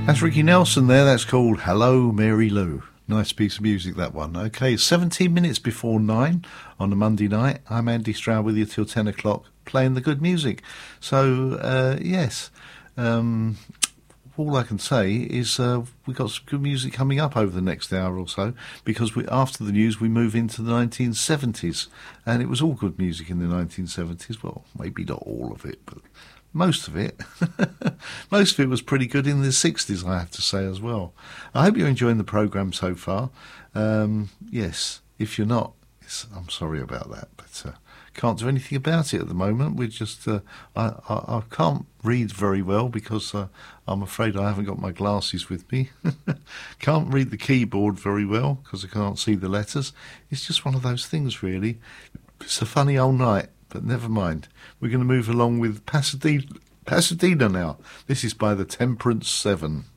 That's Ricky Nelson there. That's called Hello, Mary Lou. Nice piece of music, that one. Okay, 17 minutes before 9 on a Monday night. I'm Andy Stroud with you till 10 o'clock, playing the good music. So, yes, all I can say is we've got some good music coming up over the next hour or so, because after the news we move into the 1970s. And it was all good music in the 1970s. Well, maybe not all of it, but most of it. Most of it was pretty good in the 60s, I have to say, as well. I hope you're enjoying the programme so far. Yes, if you're not, I'm sorry about that, but can't do anything about it at the moment. We're just, I can't read very well because I'm afraid I haven't got my glasses with me. Can't read the keyboard very well because I can't see the letters. It's just one of those things, really. It's a funny old night. But never mind. We're going to move along with Pasadena now. This is by the Temperance 7.